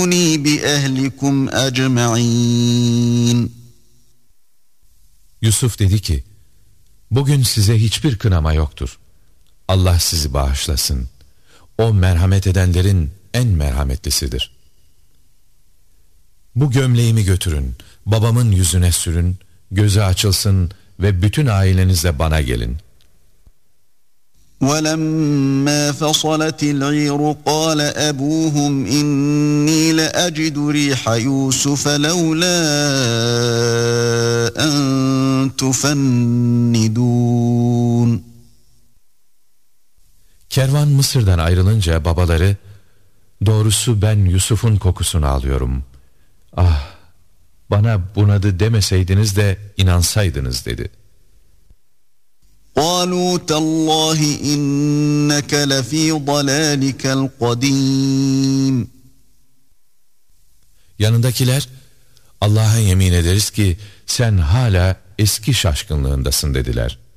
بِأَهْلِكُمْ أَجْمَعِينَ. Yusuf dedi ki, bugün size hiçbir kınama yoktur. Allah sizi bağışlasın. O merhamet edenlerin en merhametlisidir. Bu gömleğimi götürün, babamın yüzüne sürün, gözü açılsın ve bütün ailenizle bana gelin. وَلَمَّا فَصَلَتِ الْعِيرُ قَالَ أَبُوهُمْ إِنِّي لَأَجِدُ رِيحَ يُوسُفَ لَوْلَا أَن تُفَنِّدُونَ. Kervan Mısır'dan ayrılınca babaları, doğrusu ben Yusuf'un kokusunu alıyorum. Ah, bana bunadı demeseydiniz de inansaydınız dedi. قَالُوا تَاللّٰهِ إِنَّكَ لَف۪ي ضَلَالِكَ الْقَد۪يمِ. Yanındakiler, Allah'a yemin ederiz ki sen hala eski şaşkınlığındasın dediler.